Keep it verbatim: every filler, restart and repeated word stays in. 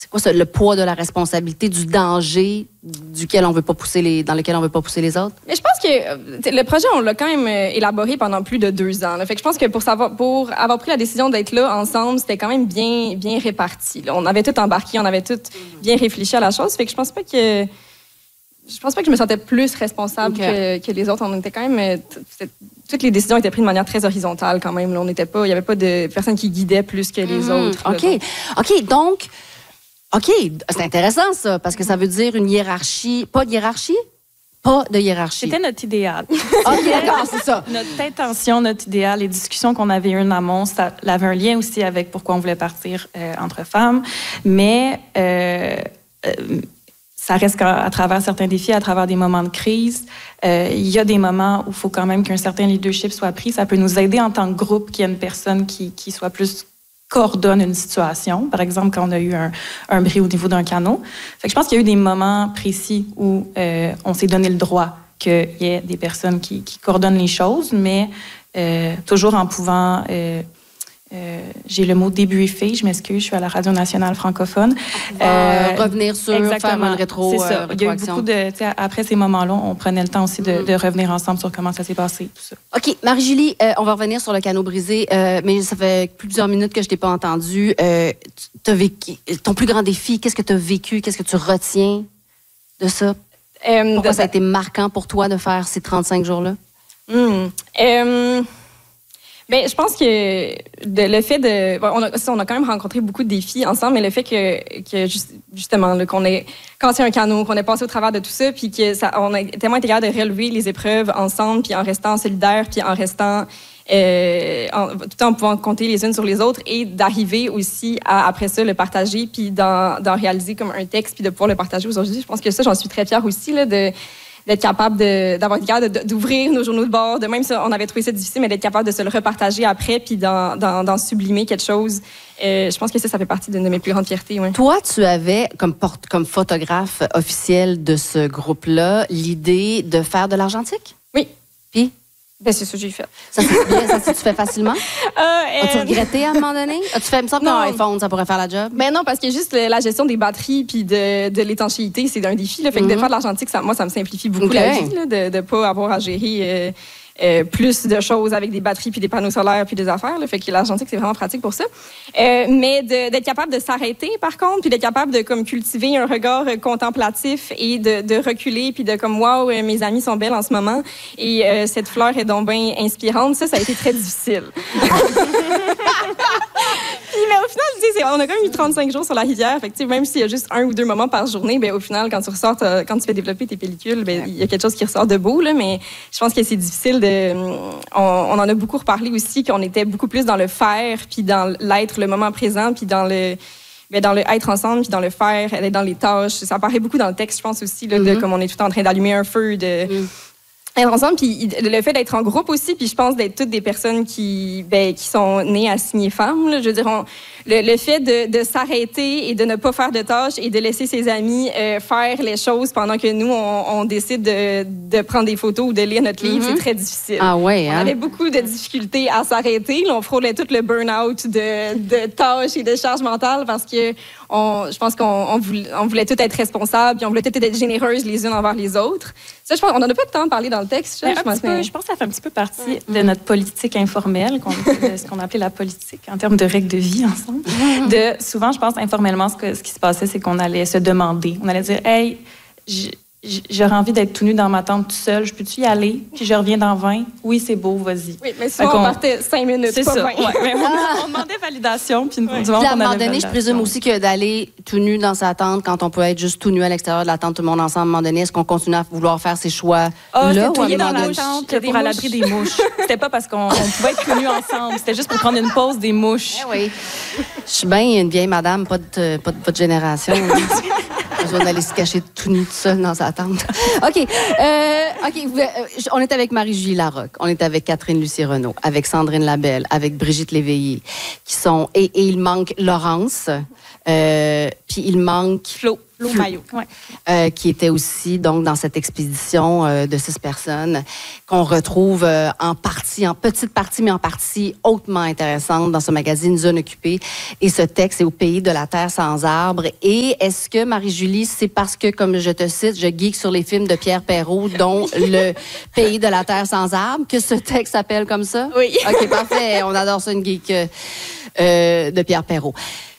c'est quoi ça, le poids de la responsabilité, du danger duquel on veut pas pousser les, dans lequel on veut pas pousser les autres? Mais je pense que euh, le projet, on l'a quand même euh, élaboré pendant plus de deux ans. Là. Fait que je pense que pour savoir, pour avoir pris la décision d'être là ensemble, c'était quand même bien, bien réparti. Là. On avait tout embarqué, on avait tout bien réfléchi à la chose. Fait que je pense pas que je pense pas que je me sentais plus responsable okay. que, que les autres. On était quand même t- toutes les décisions étaient prises de manière très horizontale quand même. Là. On n'était pas, il y avait pas de personne qui guidait plus que les mmh, autres. Ok, là, donc. ok, donc. OK, c'est intéressant ça, parce que ça veut dire une hiérarchie. Pas de hiérarchie? Pas de hiérarchie. C'était notre idéal. OK, d'accord, c'est ça. Notre intention, notre idéal, les discussions qu'on avait eues en amont, ça avait un lien aussi avec pourquoi on voulait partir euh, entre femmes. Mais euh, euh, ça reste qu'à à travers certains défis, à travers des moments de crise, euh, il y a des moments où il faut quand même qu'un certain leadership soit pris. Ça peut nous aider en tant que groupe qu'il y ait une personne qui, qui soit plus coordonne une situation. Par exemple, quand on a eu un, un bris au niveau d'un canot. Fait que je pense qu'il y a eu des moments précis où euh, on s'est donné le droit qu'il y ait des personnes qui, qui coordonnent les choses, mais euh, toujours en pouvant... Euh, euh, j'ai le mot débriefer, je m'excuse, je suis à la Radio nationale francophone. Euh, revenir sur, exactement, faire une rétro, c'est ça. Euh, il y a eu beaucoup de... Après ces moments-là, on prenait le temps aussi de, mm. de revenir ensemble sur comment ça s'est passé, tout ça. OK, Marie-Julie, euh, on va revenir sur le canot brisé, euh, mais ça fait plusieurs minutes que je t'ai pas entendu. Euh, t'as vécu, ton plus grand défi, qu'est-ce que tu as vécu? Qu'est-ce que tu retiens de ça? Euh, Pourquoi de... ça a été marquant pour toi de faire ces trente-cinq jours-là? Mm. Euh... Bien, je pense que de, le fait de... On a, on a quand même rencontré beaucoup de défis ensemble, mais le fait que, que juste, justement, là, qu'on ait cassé un canot, qu'on ait passé au travers de tout ça, puis que ça, on a tellement été capable de relever les épreuves ensemble, puis en restant solidaires, puis en restant... Euh, en, tout en pouvant compter les unes sur les autres et d'arriver aussi à, après ça, le partager, puis d'en, d'en réaliser comme un texte, puis de pouvoir le partager aujourd'hui. Je pense que ça, j'en suis très fière aussi, là, de... d'être capable de, d'avoir été capable d'ouvrir nos journaux de bord, de même si on avait trouvé ça difficile, mais d'être capable de se le repartager après puis d'en, d'en, d'en sublimer quelque chose. Euh, je pense que ça, ça fait partie d'une de mes plus grandes fiertés. Ouais. Toi, tu avais, comme, porte, comme photographe officiel de ce groupe-là, l'idée de faire de l'argentique? Oui. Puis? Ben, c'est ça que j'ai fait. Ça, c'est bien, ça, tu fais facilement? Euh, euh... As-tu regretté à un moment donné? As-tu fait, il me semble qu'un iPhone, ça pourrait faire la job? Ben non, parce que juste la gestion des batteries puis de, de l'étanchéité, c'est un défi. Là. Fait que mm-hmm. de faire de l'argentique, ça, moi, ça me simplifie beaucoup okay. la vie, là, de ne pas avoir à gérer euh, euh, plus de choses avec des batteries puis des panneaux solaires puis des affaires. Là. Fait que l'argentique, c'est vraiment pratique pour ça. Euh, mais de, d'être capable de s'arrêter, par contre, puis d'être capable de comme, cultiver un regard contemplatif et de, de reculer puis de comme, wow, mes amies sont belles en ce moment et euh, cette fleur est donc bien inspirante. Ça, ça a été très difficile. Puis, mais au final, tu sais, on a quand même eu trente-cinq jours sur la rivière. Fait que, même s'il y a juste un ou deux moments par journée, ben, au final, quand tu ressors, quand tu fais développer tes pellicules, ben, il y a quelque chose qui ressort de beau. Là, mais je pense que c'est difficile de... On, on en a beaucoup reparlé aussi, qu'on était beaucoup plus dans le faire, puis dans l'être, le moment présent, puis dans le... Ben, dans le être ensemble, puis dans le faire, être dans les tâches. Ça apparaît beaucoup dans le texte, je pense aussi, là, mm-hmm. de comme on est tout en train d'allumer un feu, de... Mm. Être ensemble, puis le fait d'être en groupe aussi, puis je pense d'être toutes des personnes qui, ben, qui sont nées assignées femmes. Là. Je veux dire, on, le, le fait de, de s'arrêter et de ne pas faire de tâches et de laisser ses amis euh, faire les choses pendant que nous, on, on décide de, de prendre des photos ou de lire notre livre, mm-hmm. c'est très difficile. Ah ouais, hein? On avait beaucoup de difficultés à s'arrêter. Là, on frôlait tout le burn-out de, de tâches et de charges mentales parce que on, je pense qu'on on voulait, on voulait tout être responsables, puis on voulait tout être généreuses les unes envers les autres. Ça, je pense, on n'en a pas de temps de parler dans le texte. Ben, je, pense, peu, mais... je pense que ça fait un petit peu partie mm-hmm. de notre politique informelle, qu'on, de ce qu'on appelait la politique en termes de règles de vie ensemble. Mm-hmm. De, souvent, je pense informellement, ce, que, ce qui se passait, c'est qu'on allait se demander. On allait dire, hey, j- j'aurais envie d'être tout nu dans ma tente tout seul. Je peux-tu y aller? Puis je reviens dans vingt. Oui, c'est beau, vas-y. Oui, mais souvent, on partait cinq minutes, c'est pas ça. vingt. Ouais, mais on, on demandait validation. Puis, ouais. puis à un moment donné, je présume aussi que d'aller tout nu dans sa tente, quand on peut être juste tout nu à l'extérieur de la tente, tout le monde ensemble, à un moment donné, est-ce qu'on continue à vouloir faire ces choix-là? Oh, c'était tout dans la tente pour à l'abri des mouches. C'était pas parce qu'on on pouvait être tout nu ensemble. C'était juste pour prendre une pause des mouches. Eh oui. Je suis bien une vieille madame, pas de, pas de votre génération. Besoin d'aller se cacher tout nu tout seul dans sa tente. OK. Euh, OK. Euh, on est avec Marie-Julie Larocque. On est avec Catherine Lucie Renaud, avec Sandrine Labelle, avec Brigitte Léveillé, qui sont... Et, et il manque Laurence. Euh, puis il manque... Flo. Flo Maillot. Ouais. Euh, qui était aussi donc dans cette expédition euh, de six personnes qu'on retrouve euh, en partie, en petite partie, mais en partie hautement intéressante dans ce magazine Zone occupée. Et ce texte est Au pays de la terre sans arbre. Et est-ce que, Marie-Julie, c'est parce que, comme je te cite, je geek sur les films de Pierre Perrault, dont Le pays de la terre sans arbre, que ce texte s'appelle comme ça? Oui. OK, parfait. On adore ça, une geek euh, de Pierre Perrault.